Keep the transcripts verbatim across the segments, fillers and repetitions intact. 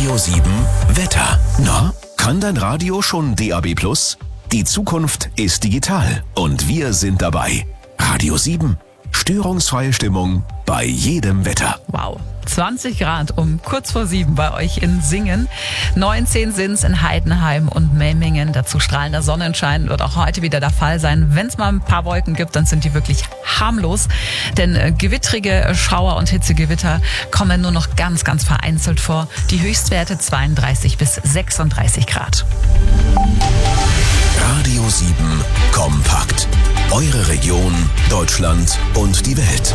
Radio sieben Wetter. Na, kann dein Radio schon D A B plus? Die Zukunft ist digital und wir sind dabei. Radio sieben. Störungsfreie Stimmung bei jedem Wetter. Wow. zwanzig Grad um kurz vor sieben bei euch in Singen. neunzehn sind's in Heidenheim und Memmingen. Dazu strahlender Sonnenschein wird auch heute wieder der Fall sein. Wenn es mal ein paar Wolken gibt, dann sind die wirklich harmlos. Denn äh, gewittrige Schauer und Hitzegewitter kommen nur noch ganz, ganz vereinzelt vor. Die Höchstwerte zweiunddreißig bis sechsunddreißig Grad. Radio sieben kompakt. Eure Region, Deutschland und die Welt.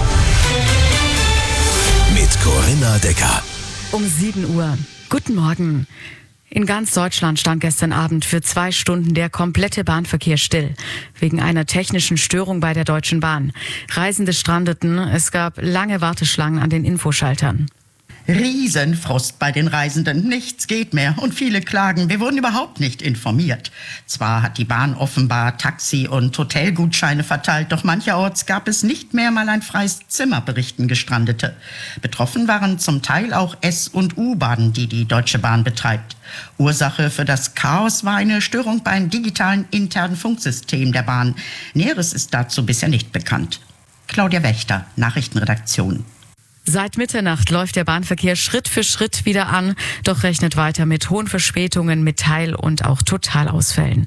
Mit Corinna Decker. Um sieben Uhr. Guten Morgen. In ganz Deutschland stand gestern Abend für zwei Stunden der komplette Bahnverkehr still. Wegen einer technischen Störung bei der Deutschen Bahn. Reisende strandeten. Es gab lange Warteschlangen an den Infoschaltern. Riesenfrust bei den Reisenden. Nichts geht mehr und viele klagen, wir wurden überhaupt nicht informiert. Zwar hat die Bahn offenbar Taxi- und Hotelgutscheine verteilt, doch mancherorts gab es nicht mehr mal ein freies Zimmer, berichten Gestrandete. Betroffen waren zum Teil auch S- und U-Bahnen, die die Deutsche Bahn betreibt. Ursache für das Chaos war eine Störung beim digitalen internen Funksystem der Bahn. Näheres ist dazu bisher nicht bekannt. Claudia Wächter, Nachrichtenredaktion. Seit Mitternacht läuft der Bahnverkehr Schritt für Schritt wieder an, doch rechnet weiter mit hohen Verspätungen, mit Teil- und auch Totalausfällen.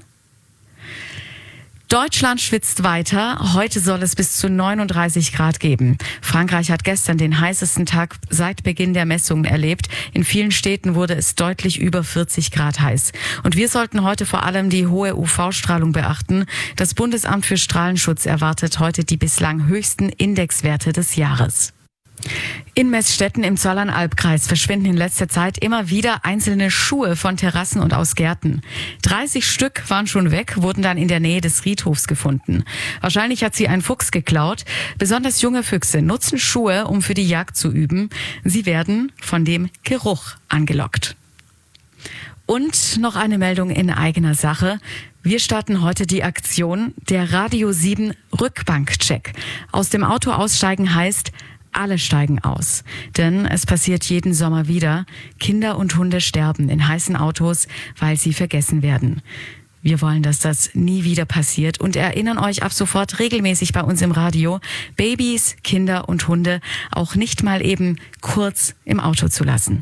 Deutschland schwitzt weiter. Heute soll es bis zu neununddreißig Grad geben. Frankreich hat gestern den heißesten Tag seit Beginn der Messungen erlebt. In vielen Städten wurde es deutlich über vierzig Grad heiß. Und wir sollten heute vor allem die hohe U V-Strahlung beachten. Das Bundesamt für Strahlenschutz erwartet heute die bislang höchsten Indexwerte des Jahres. In Meßstetten im Zollernalbkreis verschwinden in letzter Zeit immer wieder einzelne Schuhe von Terrassen und aus Gärten. dreißig Stück waren schon weg, wurden dann in der Nähe des Friedhofs gefunden. Wahrscheinlich hat sie ein Fuchs geklaut. Besonders junge Füchse nutzen Schuhe, um für die Jagd zu üben. Sie werden von dem Geruch angelockt. Und noch eine Meldung in eigener Sache. Wir starten heute die Aktion der Radio sieben Rückbankcheck. Aus dem Auto aussteigen heißt, alle steigen aus. Denn es passiert jeden Sommer wieder. Kinder und Hunde sterben in heißen Autos, weil sie vergessen werden. Wir wollen, dass das nie wieder passiert und erinnern euch ab sofort regelmäßig bei uns im Radio, Babys, Kinder und Hunde auch nicht mal eben kurz im Auto zu lassen.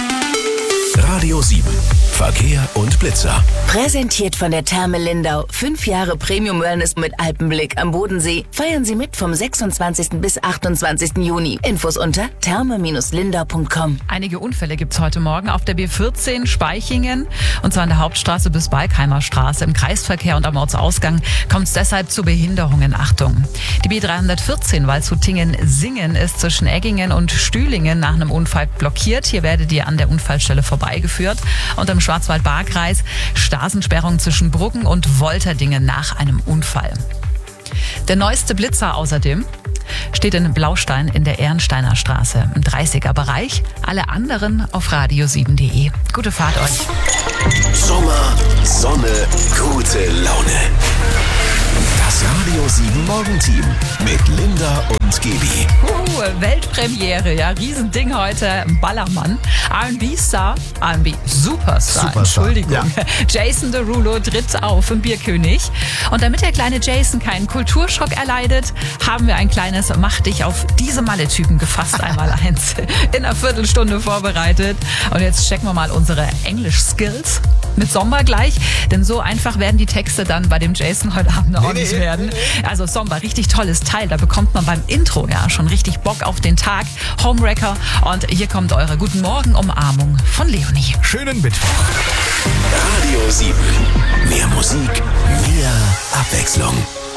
Radio sieben. Verkehr und Blitzer. Präsentiert von der Therme Lindau. Fünf Jahre Premium Wellness mit Alpenblick am Bodensee. Feiern Sie mit vom sechsundzwanzigsten bis achtundzwanzigsten Juni. Infos unter therme Bindestrich lindau Punkt com. Einige Unfälle gibt's heute Morgen auf der B vierzehn Spaichingen und zwar an der Hauptstraße bis Balkheimer Straße. Im Kreisverkehr und am Ortsausgang kommt es deshalb zu Behinderungen. Achtung! Die B dreihundertvierzehn Waldshutingen-Singen ist zwischen Eggingen und Stühlingen nach einem Unfall blockiert. Hier werdet ihr an der Unfallstelle vorbeigeführt. Und im Schwarzwald-Baar-Kreis Straßensperrung zwischen Bruggen und Wolterdingen nach einem Unfall. Der neueste Blitzer außerdem steht in Blaustein in der Ehrensteiner Straße im dreißiger Bereich. Alle anderen auf radio sieben punkt de. Gute Fahrt euch. Sommer, Sonne, gute Laune. Das Radio sieben Morgenteam mit Linda und Gaby. Uh, Weltpremiere, ja, Riesending heute. Ballermann, R und B-Star, R und B-Superstar, Superstar, Entschuldigung. ja. Jason Derulo tritt auf im Bierkönig. Und damit der kleine Jason keinen Kulturschock erleidet, haben wir ein kleines Mach dich auf diese Malle-Typen gefasst, einmal eins, in einer Viertelstunde vorbereitet. Und jetzt checken wir mal unsere Englisch-Skills mit Sommer gleich, denn so einfach werden die Texte dann bei dem Jason heute Abend auch nicht werden. Also Sommer, richtig tolles Teil, da bekommt man beim Intro ja schon richtig Bock auf den Tag. Homewrecker und hier kommt eure Guten Morgen Umarmung von Leonie. Schönen Mittwoch. Radio sieben. Mehr Musik, mehr Abwechslung.